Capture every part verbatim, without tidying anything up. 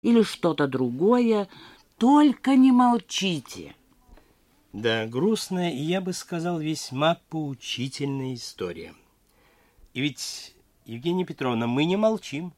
или что-то другое, только не молчите. Да, грустная и, я бы сказал, весьма поучительная история. И ведь, Евгения Петровна, мы не молчим,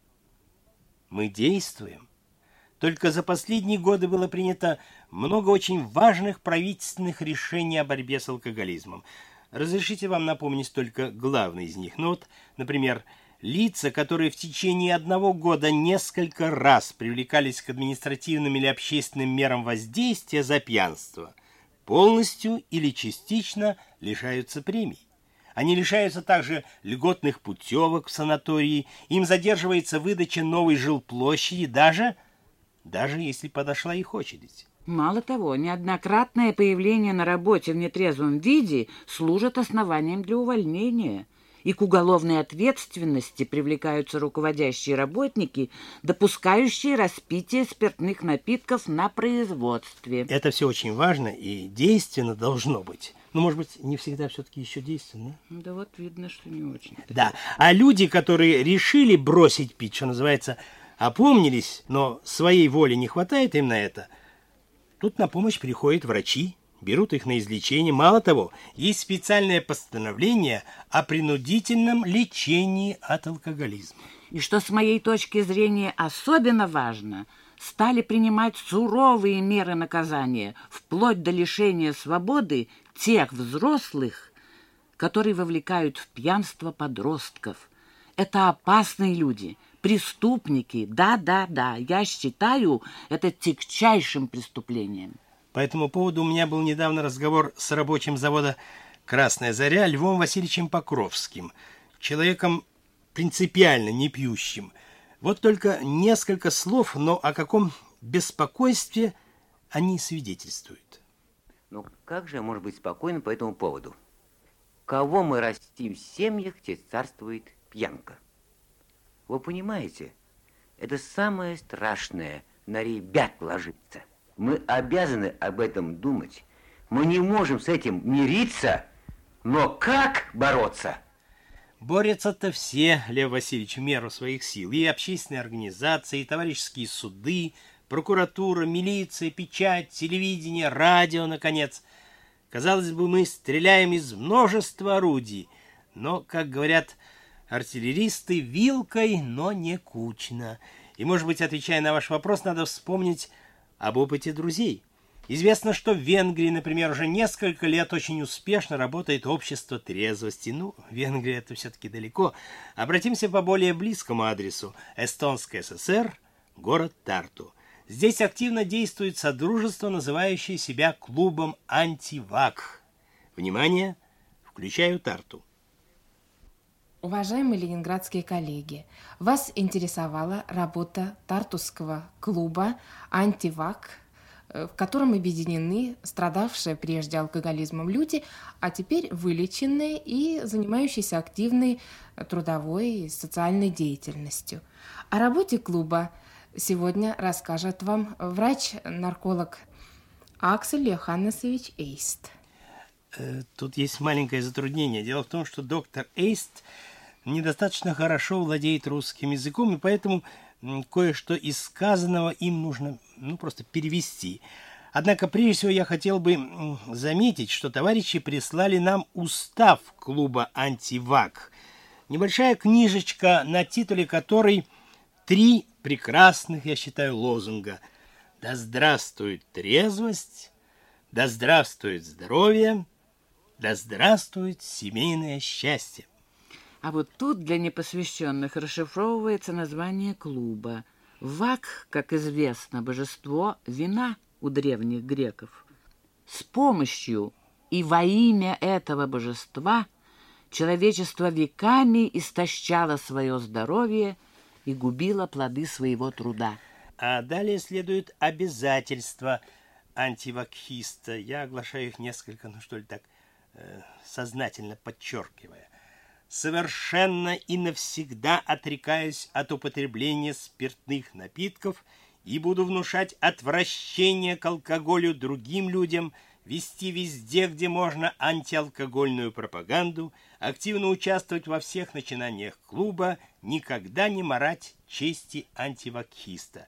мы действуем. Только за последние годы было принято много очень важных правительственных решений о борьбе с алкоголизмом. Разрешите вам напомнить только главные из них. Ну вот, например, лица, которые в течение одного года несколько раз привлекались к административным или общественным мерам воздействия за пьянство, полностью или частично лишаются премий. Они лишаются также льготных путевок в санатории, им задерживается выдача новой жилплощади, даже, даже если подошла их очередь. Мало того, неоднократное появление на работе в нетрезвом виде служит основанием для увольнения, и к уголовной ответственности привлекаются руководящие работники, допускающие распитие спиртных напитков на производстве. Это все очень важно и действенно должно быть. Ну, может быть, не всегда все-таки еще действенно. Да вот видно, что не очень. Да, а люди, которые решили бросить пить, что называется, опомнились, но своей воли не хватает им на это, тут на помощь приходят врачи, берут их на излечение. Мало того, есть специальное постановление о принудительном лечении от алкоголизма. И что с моей точки зрения особенно важно, стали принимать суровые меры наказания, вплоть до лишения свободы тех взрослых, которые вовлекают в пьянство подростков. Это опасные люди, преступники. Да-да-да, я считаю это тягчайшим преступлением. По этому поводу у меня был недавно разговор с рабочим завода «Красная заря» Львом Васильевичем Покровским, человеком принципиально не пьющим. Вот только несколько слов, но о каком беспокойстве они свидетельствуют. Ну, как же может быть спокойно по этому поводу? Кого мы растим в семьях, где царствует пьянка? Вы понимаете, это самое страшное на ребят ложится. Мы обязаны об этом думать. Мы не можем с этим мириться, но как бороться? Борются-то все, Лев Васильевич, в меру своих сил. И общественные организации, и товарищеские суды, прокуратура, милиция, печать, телевидение, радио, наконец. Казалось бы, мы стреляем из множества орудий, но, как говорят артиллеристы, вилкой, но не кучно. И, может быть, отвечая на ваш вопрос, надо вспомнить об опыте друзей. Известно, что в Венгрии, например, уже несколько лет очень успешно работает общество трезвости. Ну, Венгрия это все-таки далеко. Обратимся по более близкому адресу. Эстонская ССР, город Тарту. Здесь активно действует содружество, называющее себя клубом «Антивак». Внимание, включаю Тарту. Уважаемые ленинградские коллеги, вас интересовала работа Тартусского клуба «Антивак», в котором объединены страдавшие прежде алкоголизмом люди, а теперь вылеченные и занимающиеся активной трудовой и социальной деятельностью. О работе клуба сегодня расскажет вам врач-нарколог Аксель Йоханнесович Эйст. Тут есть маленькое затруднение. Дело в том, что доктор Эйст недостаточно хорошо владеет русским языком, и поэтому кое-что из сказанного им нужно ну, просто перевести. Однако, прежде всего, я хотел бы заметить, что товарищи прислали нам устав клуба «Антивак». Небольшая книжечка, на титуле которой три прекрасных, я считаю, лозунга. «Да здравствует трезвость», «Да здравствует здоровье», «Да здравствует семейное счастье». А вот тут для непосвященных расшифровывается название клуба. Вак, как известно, божество вина у древних греков. С помощью и во имя этого божества человечество веками истощало свое здоровье и губило плоды своего труда. А далее следует обязательства антивакхиста. Я оглашаю их несколько, ну что ли так, э, сознательно подчеркивая. Совершенно и навсегда отрекаюсь от употребления спиртных напитков и буду внушать отвращение к алкоголю другим людям, вести везде, где можно, антиалкогольную пропаганду, активно участвовать во всех начинаниях клуба, никогда не марать чести антивакхиста.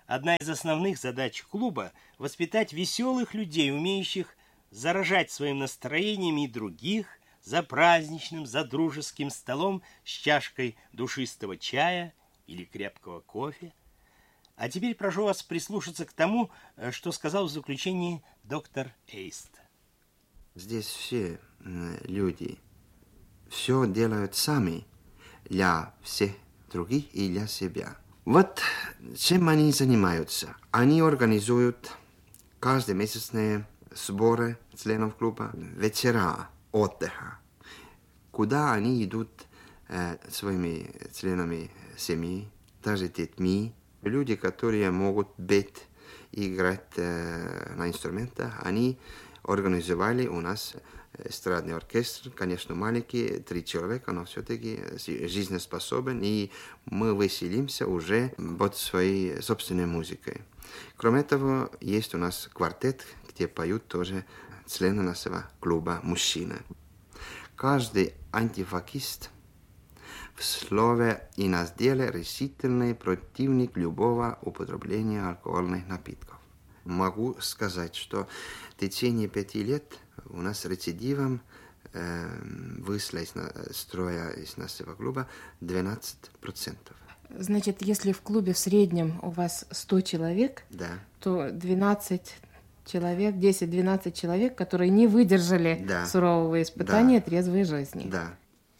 одна из основных задач клуба – воспитать веселых людей, умеющих заражать своим настроением и других за праздничным, за дружеским столом с чашкой душистого чая или крепкого кофе. А теперь прошу вас прислушаться к тому, что сказал в заключении доктор Эйст. Здесь все люди все делают сами для всех других и для себя. Вот чем они занимаются. Они организуют каждомесячные сборы членов клуба, вечера отдыха, куда они идут э, своими членами семьи, даже детьми. Люди, которые могут петь, играть э, на инструментах, они организовали у нас эстрадный оркестр, конечно, маленький, три человека, но все-таки жизнеспособен, и мы веселимся уже под своей собственной музыкой. Кроме того, есть у нас квартет, где поют тоже члены нашего клуба мужчины. Каждый антифакист в слове и на деле решительный противник любого употребления алкогольных напитков. Могу сказать, что в течение пяти лет у нас рецидивом э, вышло из строя из нашего клуба двенадцать процентов. Значит, если в клубе в среднем у вас сто человек, да. то двенадцать человек, десять-двенадцать человек, которые не выдержали да. сурового испытания да. трезвой жизни. Да.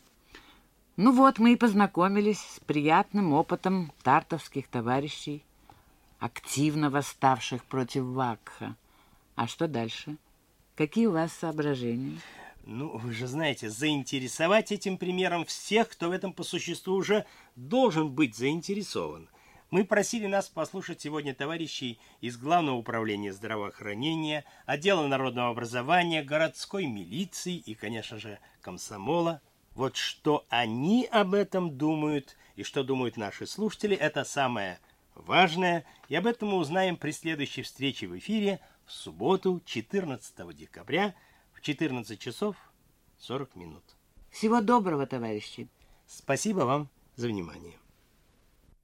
Ну вот, мы и познакомились с приятным опытом тартовских товарищей, активно восставших против Вакха. А что дальше? Какие у вас соображения? Ну, вы же знаете, заинтересовать этим примером всех, кто в этом по существу уже должен быть заинтересован. Мы просили нас послушать сегодня товарищей из Главного управления здравоохранения, отдела народного образования, городской милиции и, конечно же, комсомола. Вот что они об этом думают и что думают наши слушатели, это самое важное. И об этом мы узнаем при следующей встрече в эфире в субботу, четырнадцатого декабря, в четырнадцать часов сорок минут. Всего доброго, товарищи. Спасибо вам за внимание.